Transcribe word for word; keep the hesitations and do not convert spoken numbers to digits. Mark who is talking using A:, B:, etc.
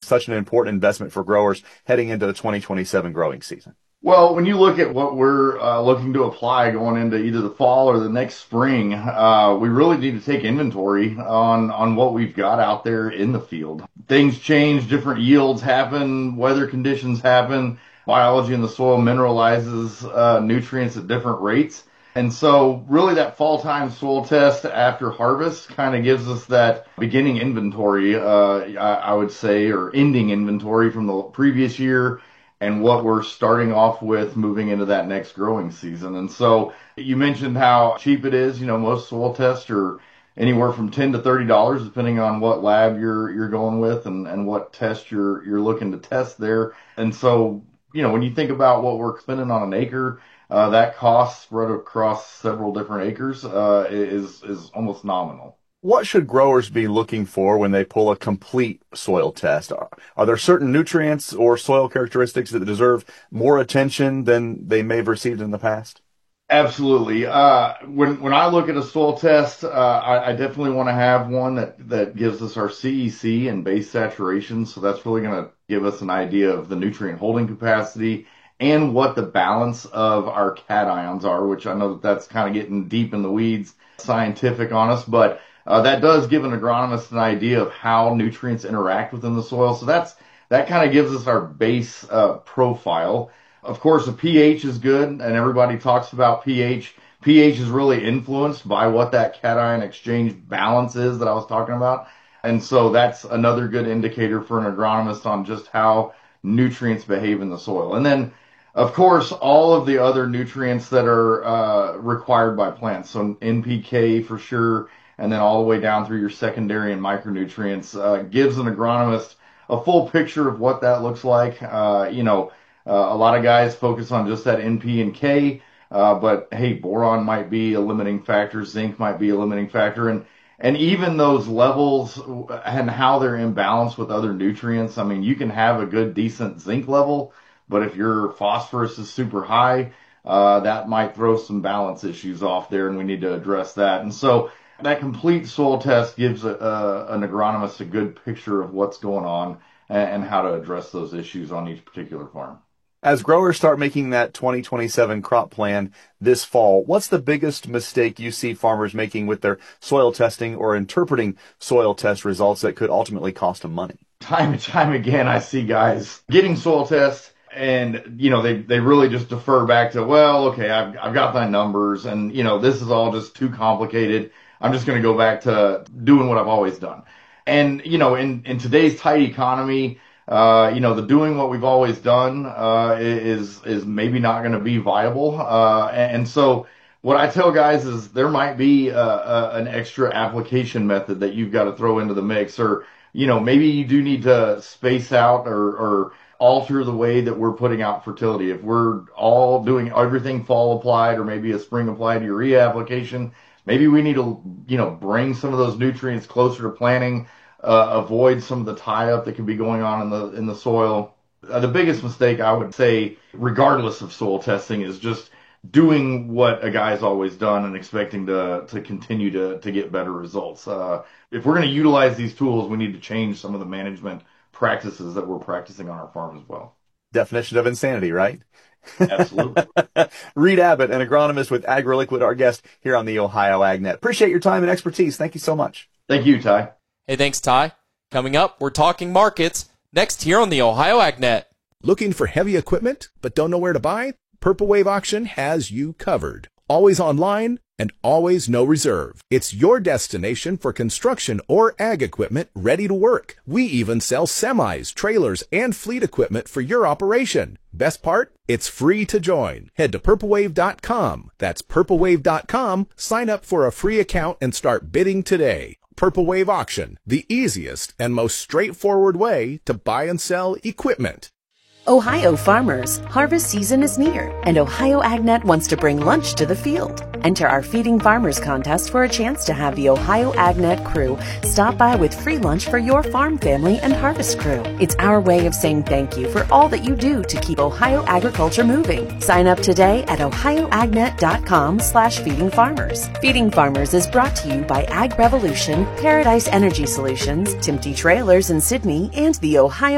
A: such an important investment for growers heading into the twenty twenty-seven growing season?
B: Well, when you look at what we're uh, looking to apply going into either the fall or the next spring, uh, we really need to take inventory on, on what we've got out there in the field. Things change, different yields happen, weather conditions happen, biology in the soil mineralizes uh, nutrients at different rates. And so really that fall time soil test after harvest kind of gives us that beginning inventory, uh, I, I would say, or ending inventory from the previous year, and what we're starting off with moving into that next growing season. And so you mentioned how cheap it is. You know, most soil tests are anywhere from ten to thirty dollars, depending on what lab you're, you're going with and, and what test you're, you're looking to test there. And so, you know, when you think about what we're spending on an acre, uh, that cost spread across several different acres, uh, is, is almost nominal.
A: What should growers be looking for when they pull a complete soil test? Are, are there certain nutrients or soil characteristics that deserve more attention than they may have received in the past?
B: Absolutely. Uh, when, when I look at a soil test, uh, I, I definitely want to have one that, that gives us our C E C and base saturation. So that's really going to give us an idea of the nutrient holding capacity and what the balance of our cations are, which I know that that's kind of getting deep in the weeds, scientific on us, but Uh, that does give an agronomist an idea of how nutrients interact within the soil. So that's, that kind of gives us our base, uh, profile. Of course, the pH is good, and everybody talks about pH. pH is really influenced by what that cation exchange balance is that I was talking about. And so that's another good indicator for an agronomist on just how nutrients behave in the soil. And then, of course, all of the other nutrients that are, uh, required by plants. So N P K for sure. And then all the way down through your secondary and micronutrients, uh, gives an agronomist a full picture of what that looks like. Uh, you know, uh, a lot of guys focus on just that N P and K, uh, but hey, boron might be a limiting factor, zinc might be a limiting factor, and, and even those levels and how they're in balance with other nutrients. I mean, you can have a good, decent zinc level, but if your phosphorus is super high, uh, that might throw some balance issues off there, and we need to address that. And so, that complete soil test gives a, a, an agronomist a good picture of what's going on and, and how to address those issues on each particular farm.
A: As growers start making that twenty twenty-seven crop plan this fall, what's the biggest mistake you see farmers making with their soil testing or interpreting soil test results that could ultimately cost them money?
B: Time and time again, I see guys getting soil tests and, you know, they, they really just defer back to, well, okay, I've, I've got my numbers and, you know, this is all just too complicated. I'm just going to go back to doing what I've always done. And, you know, in, in today's tight economy, uh, you know, the doing what we've always done, uh, is, is maybe not going to be viable. Uh, and, and so what I tell guys is there might be, uh, uh, an extra application method that you've got to throw into the mix, or, you know, maybe you do need to space out or, or alter the way that we're putting out fertility. If we're all doing everything fall applied or maybe a spring applied urea application, maybe we need to, you know, bring some of those nutrients closer to planting, uh, avoid some of the tie-up that could be going on in the in the soil. Uh, the biggest mistake I would say, regardless of soil testing, is just doing what a guy's always done and expecting to to continue to to get better results. Uh, if we're going to utilize these tools, we need to change some of the management practices that we're practicing on our farm as well.
A: Definition of insanity, right?
B: Absolutely.
A: Reed Abbott, an agronomist with AgriLiquid, our guest here on the Ohio AgNet. Appreciate your time and expertise. Thank you so much.
B: Thank you, Ty.
C: Hey, thanks, Ty. Coming up, we're talking markets next here on the Ohio AgNet.
D: Looking for heavy equipment but don't know where to buy? Purple Wave Auction has you covered. Always online and always no reserve. It's your destination for construction or ag equipment ready to work. We even sell semis, trailers, and fleet equipment for your operation. Best part? It's free to join. Head to purple wave dot com. That's purple wave dot com. Sign up for a free account and start bidding today. Purple Wave Auction, the easiest and most straightforward way to buy and sell equipment.
E: Ohio farmers, harvest season is near, and Ohio AgNet wants to bring lunch to the field. Enter our Feeding Farmers contest for a chance to have the Ohio AgNet crew stop by with free lunch for your farm family and harvest crew. It's our way of saying thank you for all that you do to keep Ohio agriculture moving. Sign up today at ohio agnet dot com slash feeding farmers. Feeding Farmers is brought to you by Ag Revolution, Paradise Energy Solutions, Timty Trailers in Sydney, and the Ohio